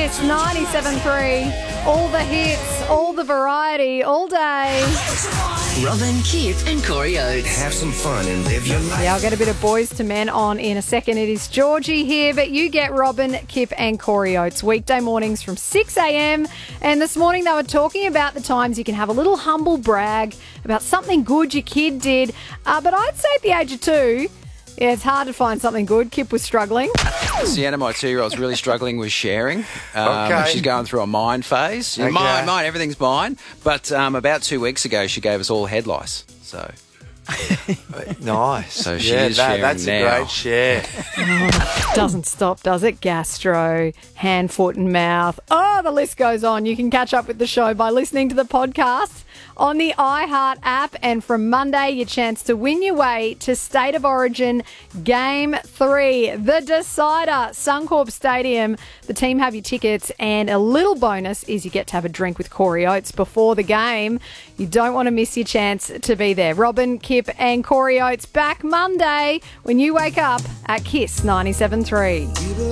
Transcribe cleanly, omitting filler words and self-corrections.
Kiss 97.3. All the hits, all the variety, all day. Robin, Kip and Corey Oates. Have some fun and live your life. Yeah, I'll get a bit of Boys to Men on in a second. It is Georgie here, but you get Robin, Kip and Corey Oates weekday mornings from 6 a.m. And this morning they were talking about the times you can have a little humble brag about something good your kid did. But I'd say at the age of 2, yeah, it's hard to find something good. Kip was struggling. Sienna, my 2-year-old's really struggling with sharing. Okay. She's going through a mine phase. Okay. Mine, everything's mine. But about 2 weeks ago, she gave us all head lice. So Nice. So she is sharing that's now. a great share. Doesn't stop, does it? Gastro, hand, foot and mouth. Oh, the list goes on. You can catch up with the show by listening to the podcast on the iHeart app. And from Monday, your chance to win your way to State of Origin Game 3, the decider, Suncorp Stadium. The team have your tickets, and a little bonus is you get to have a drink with Corey Oates before the game. You don't want to miss your chance to be there. Robin, Kip and Corey Oates back Monday when you wake up at Kiss 97.3.